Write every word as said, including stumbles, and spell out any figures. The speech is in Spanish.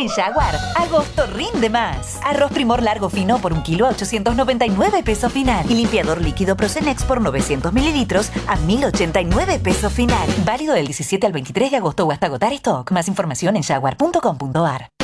En Jaguar, agosto rinde más. Arroz Primor largo fino por un kilo a ochocientos noventa y nueve pesos final. Y limpiador líquido Procenex por novecientos mililitros a mil ochenta y nueve pesos final. Válido del diecisiete al veintitrés de agosto o hasta agotar stock. Más información en jaguar punto com punto a r.